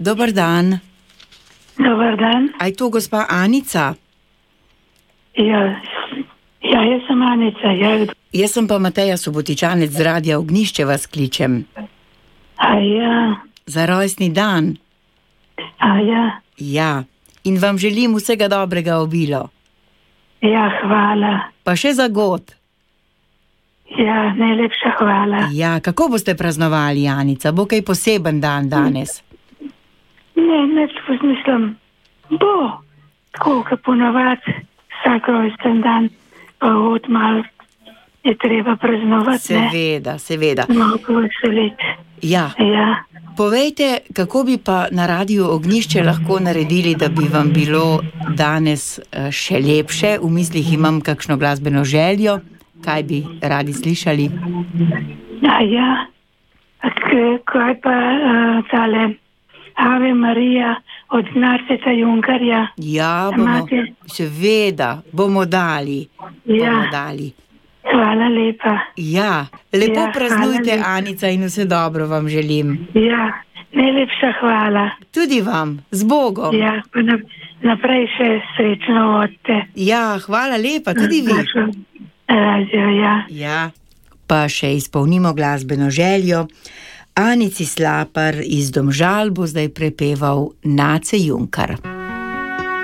Dobar dan. Dobar dan. A je to gospa Anica? Ja, jaz sem Anica. Ja. Jaz sem pa Mateja Subotičanec z Radia Ognjišče, vas kličem. A ja. Za rojstni dan. A ja. Ja, in vam želim vsega dobrega obilo. Ja, hvala. Pa še za god. Ja, najlepša hvala. Ja, kako boste praznovali, Anica? Bo kaj poseben dan danes? Ne, neč mislim, bo tako, kot ponavadi, vsak rojsten dan, pa od malo je treba praznovati. Seveda, seveda. Malo poveseliti. Ja. Ja. Povejte, kako bi pa na Radiu Ognjišče lahko naredili, da bi vam bilo danes še lepše? V mislih imam kakšno glasbeno željo. Kaj bi radi slišali? A ja, kaj pa tale Ave Marija od Gnarceca Junkarja? Ja, seveda, bomo dali. Ja. Bomo dali. Hvala lepa. Ja, lepo Ja, praznujte, hvala lepa. Anica, in vse dobro vam želim. Ja, najlepša hvala. Tudi vam, z Bogom. Ja, pa naprej še srečno odte. Ja, hvala lepa, tudi vi. Radio, ja. Ja, pa še izpolnimo glasbeno željo. Anici Slapar iz Domžal bo zdaj prepeval Nace Junkar.